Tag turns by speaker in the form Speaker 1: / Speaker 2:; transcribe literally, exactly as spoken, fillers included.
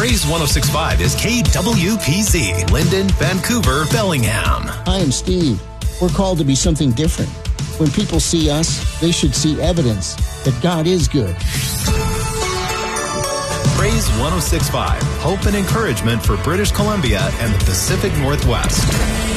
Speaker 1: Praise one oh six point five is K W P Z, Linden, Vancouver, Bellingham.
Speaker 2: Hi, I'm Steve. We're called to be something different. When people see us, they should see evidence that God is good.
Speaker 1: Praise one oh six point five, hope and encouragement for British Columbia and the Pacific Northwest.